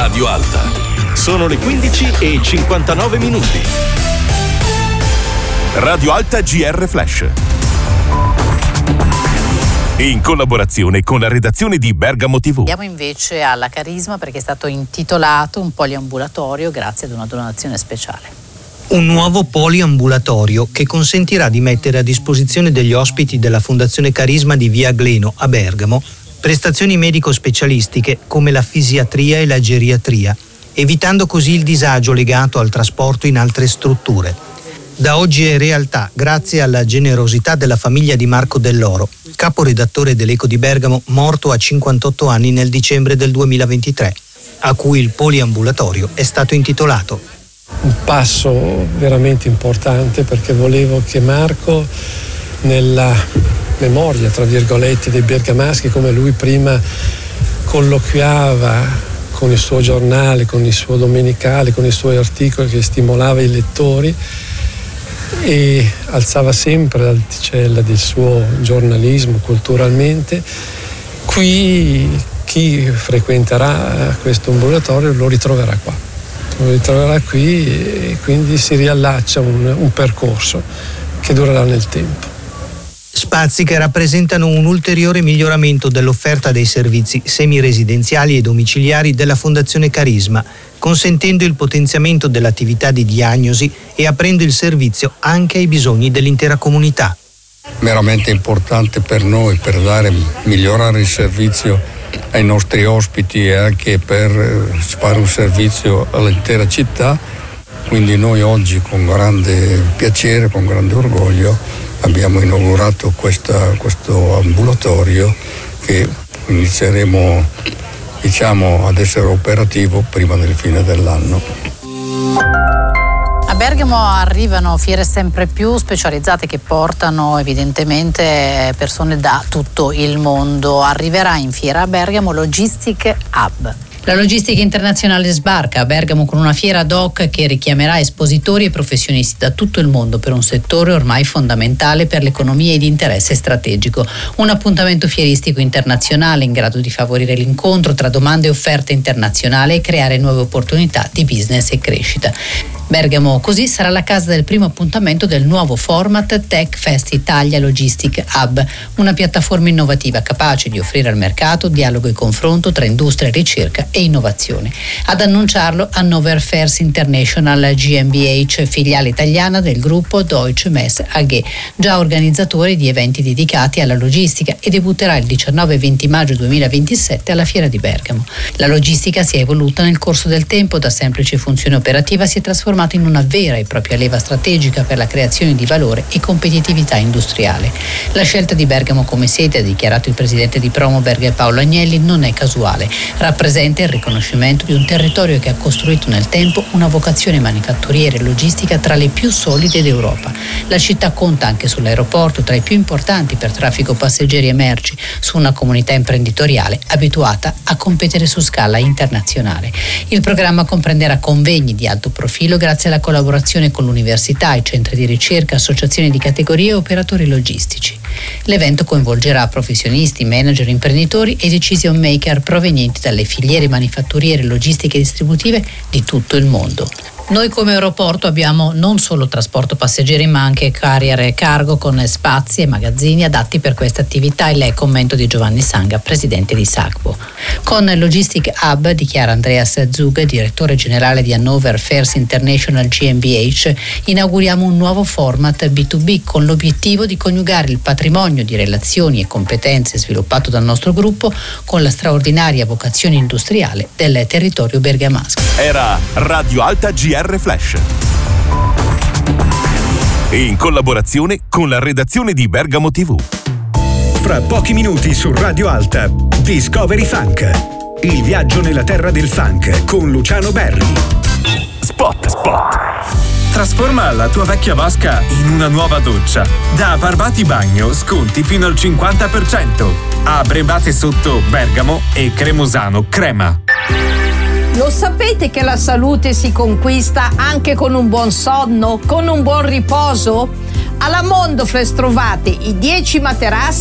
Radio Alta. Sono le 15:59. Radio Alta GR Flash. In collaborazione con la redazione di Bergamo TV. Andiamo invece alla Carisma, perché è stato intitolato un poliambulatorio grazie ad una donazione speciale. Un nuovo poliambulatorio che consentirà di mettere a disposizione degli ospiti della Fondazione Carisma di Via Gleno a Bergamo prestazioni medico-specialistiche come la fisiatria e la geriatria, evitando così il disagio legato al trasporto in altre strutture. Da oggi è realtà grazie alla generosità della famiglia di Marco Dell'Oro, caporedattore dell'Eco di Bergamo, morto a 58 anni nel dicembre del 2023, a cui il poliambulatorio è stato intitolato. Un passo veramente importante, perché volevo che Marco, nella memoria tra virgolette dei bergamaschi, come lui prima colloquiava con il suo giornale, con il suo domenicale, con i suoi articoli che stimolava i lettori e alzava sempre l'asticella del suo giornalismo culturalmente, qui chi frequenterà questo ambulatorio lo ritroverà qua. Lo ritroverà qui e quindi si riallaccia un percorso che durerà nel tempo. Spazi che rappresentano un ulteriore miglioramento dell'offerta dei servizi semiresidenziali e domiciliari della Fondazione Carisma, consentendo il potenziamento dell'attività di diagnosi e aprendo il servizio anche ai bisogni dell'intera comunità. Veramente importante per noi, per migliorare il servizio ai nostri ospiti e anche per fare un servizio all'intera città. Quindi noi oggi con grande piacere, con grande orgoglio abbiamo inaugurato questo ambulatorio che inizieremo ad essere operativo prima del fine dell'anno. A Bergamo arrivano fiere sempre più specializzate che portano evidentemente persone da tutto il mondo. Arriverà in fiera a Bergamo Logistic Hub. La logistica internazionale sbarca a Bergamo con una fiera ad hoc che richiamerà espositori e professionisti da tutto il mondo per un settore ormai fondamentale per l'economia e di interesse strategico. Un appuntamento fieristico internazionale in grado di favorire l'incontro tra domande e offerte internazionali e creare nuove opportunità di business e crescita. Bergamo così sarà la casa del primo appuntamento del nuovo format Tech Fest Italia Logistic Hub, una piattaforma innovativa capace di offrire al mercato dialogo e confronto tra industria, ricerca e innovazione. Ad annunciarlo Hannover Fairs International GmbH, filiale italiana del gruppo Deutsche Messe AG, già organizzatore di eventi dedicati alla logistica, e debutterà il 19 e 20 maggio 2027 alla Fiera di Bergamo. La logistica si è evoluta nel corso del tempo, da semplice funzione operativa si è trasformata in una vera e propria leva strategica per la creazione di valore e competitività industriale. La scelta di Bergamo come sede, ha dichiarato il presidente di Promoberg Paolo Agnelli, non è casuale, rappresenta il riconoscimento di un territorio che ha costruito nel tempo una vocazione manifatturiera e logistica tra le più solide d'Europa. La città conta anche sull'aeroporto, tra i più importanti per traffico passeggeri e merci, su una comunità imprenditoriale abituata a competere su scala internazionale. Il programma comprenderà convegni di alto profilo grazie alla collaborazione con l'università, i centri di ricerca, associazioni di categorie e operatori logistici. L'evento coinvolgerà professionisti, manager, imprenditori e decision maker provenienti dalle filiere manifatturiere, logistiche e distributive di tutto il mondo. Noi come aeroporto abbiamo non solo trasporto passeggeri ma anche carrier e cargo con spazi e magazzini adatti per queste attività. Il commento di Giovanni Sanga, presidente di SACPO. Con Logistic Hub, dichiara Andreas Zug, direttore generale di Hannover Fairs International GmbH, inauguriamo un nuovo format B2B con l'obiettivo di coniugare il patrimonio di relazioni e competenze sviluppato dal nostro gruppo con la straordinaria vocazione industriale del territorio bergamasco. Era Radio Alta GR Flash, in collaborazione con la redazione di Bergamo TV. Fra pochi minuti su Radio Alta, Discovery Funk, il viaggio nella terra del funk con Luciano Berri. Spot. Trasforma la tua vecchia vasca in una nuova doccia. Da Barbati Bagno sconti fino al 50%. A Brebate Sotto Bergamo e Cremosano Crema. Lo sapete che la salute si conquista anche con un buon sonno, con un buon riposo? Alla Mondofresh trovate i 10 materassi